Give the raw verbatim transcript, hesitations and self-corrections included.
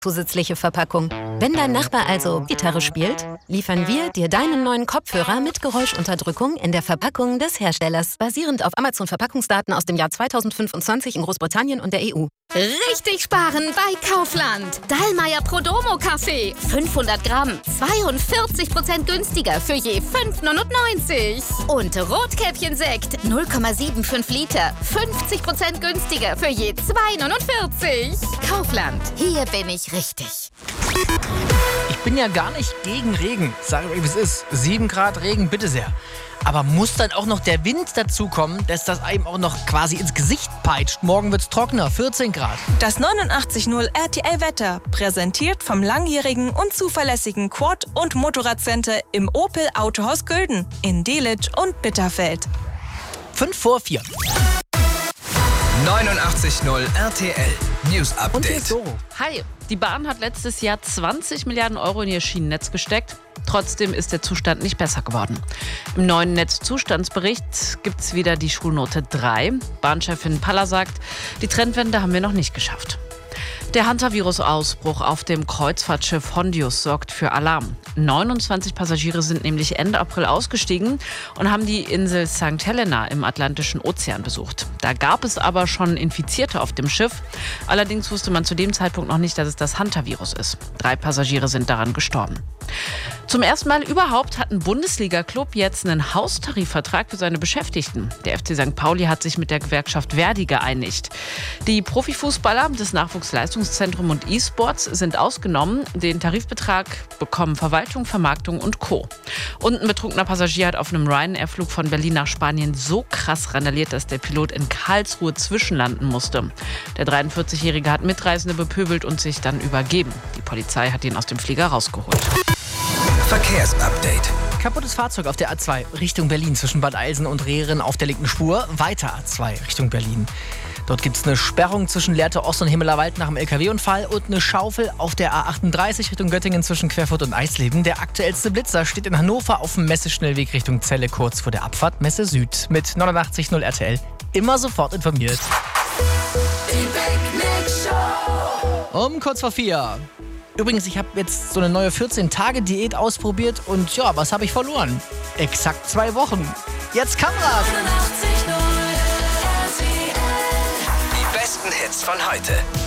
zusätzliche Verpackung. Wenn dein Nachbar also Gitarre spielt, liefern wir dir deinen neuen Kopfhörer mit Geräuschunterdrückung in der Verpackung des Herstellers, basierend auf Amazon-Verpackungsdaten aus dem Jahr zweitausendfünfundzwanzig in Großbritannien und der E U. Richtig sparen bei Kaufland. Dallmayr Prodomo Kaffee. fünfhundert Gramm. zweiundvierzig Prozent günstiger für je fünf neunundneunzig. Und Rotkäppchen-Sekt. null Komma fünfundsiebzig Liter. fünfzig Prozent günstiger für je zwei neunundvierzig. Kaufland. Hier bin ich richtig. Ich bin ja gar nicht gegen Regen. Sag ich, wie es ist. sieben Grad Regen, bitte sehr. Aber muss dann auch noch der Wind dazukommen, dass das einem auch noch quasi ins Gesicht peitscht? Morgen wird's trockener, vierzehn Grad. Das neunundachtzig Komma null R T L-Wetter, präsentiert vom langjährigen und zuverlässigen Quad- und Motorradcenter im Opel Autohaus Gülden in Delitzsch und Bitterfeld. Fünf vor vier. neunundachtzig Komma null R T L News Und hier ist Update. Doro. Hi, die Bahn hat letztes Jahr zwanzig Milliarden Euro in ihr Schienennetz gesteckt. Trotzdem ist der Zustand nicht besser geworden. Im neuen Netzzustandsbericht gibt es wieder die Schulnote drei. Bahnchefin Paller sagt, die Trendwende haben wir noch nicht geschafft. Der Hantavirus-Ausbruch auf dem Kreuzfahrtschiff Hondius sorgt für Alarm. neunundzwanzig Passagiere sind nämlich Ende April ausgestiegen und haben die Insel Sankt Helena im Atlantischen Ozean besucht. Da gab es aber schon Infizierte auf dem Schiff. Allerdings wusste man zu dem Zeitpunkt noch nicht, dass es das Hantavirus ist. Drei Passagiere sind daran gestorben. Zum ersten Mal überhaupt hat ein Bundesliga-Club jetzt einen Haustarifvertrag für seine Beschäftigten. Der F C Sankt Pauli hat sich mit der Gewerkschaft Verdi geeinigt. Die Profifußballer des Nachwuchsleistungszentrums und E-Sports sind ausgenommen. Den Tarifbetrag bekommen Verwaltung, Vermarktung und Co. Und ein betrunkener Passagier hat auf einem Ryanair-Flug von Berlin nach Spanien so krass randaliert, dass der Pilot in Karlsruhe zwischenlanden musste. Der dreiundvierzigjährige hat Mitreisende bepöbelt und sich dann übergeben. Die Polizei hat ihn aus dem Flieger rausgeholt. Verkehrsupdate. Kaputtes Fahrzeug auf der A zwei Richtung Berlin zwischen Bad Eilsen und Rehren auf der linken Spur. Weiter A zwei Richtung Berlin. Dort gibt es eine Sperrung zwischen Lehrte Ost und Himmelerwald nach dem L K W-Unfall und eine Schaufel auf der A achtunddreißig Richtung Göttingen zwischen Querfurt und Eisleben. Der aktuellste Blitzer steht in Hannover auf dem Messeschnellweg Richtung Celle kurz vor der Abfahrt Messe Süd. Mit neunundachtzig Komma null R T L immer sofort informiert. Um kurz vor vier. Übrigens, ich habe jetzt so eine neue vierzehn-Tage-Diät ausprobiert und ja, was habe ich verloren? Exakt zwei Wochen. Jetzt Kamera! Die besten Hits von heute.